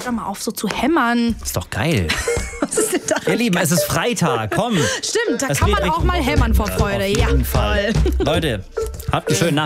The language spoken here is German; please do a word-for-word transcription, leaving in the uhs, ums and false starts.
doch mal auf, so zu hämmern. Ist doch geil. Was ist denn da? Ihr Lieben, es ist Freitag, komm. Stimmt, da Es kann geht man auch Richtung mal hämmern vor Wochenende. Freude. Auf jeden Ja, Fall. voll. Leute, habt einen schönen Nachmittag.